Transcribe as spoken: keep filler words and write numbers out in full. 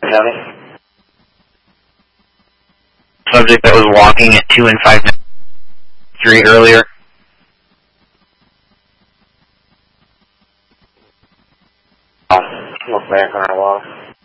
County. Subject that was walking at two and five minutes three earlier. Oh, look back on our loss.